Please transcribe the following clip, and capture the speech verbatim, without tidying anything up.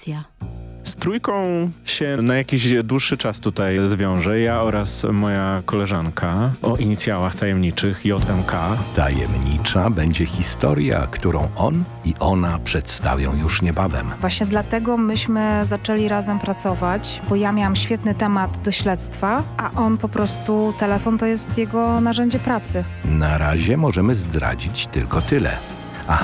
pasja. Z trójką się na jakiś dłuższy czas tutaj zwiążę. Ja oraz moja koleżanka o inicjałach tajemniczych J M K. Tajemnicza będzie historia, którą on i ona przedstawią już niebawem. Właśnie dlatego myśmy zaczęli razem pracować, bo ja miałam świetny temat do śledztwa, a on po prostu, telefon to jest jego narzędzie pracy. Na razie możemy zdradzić tylko tyle.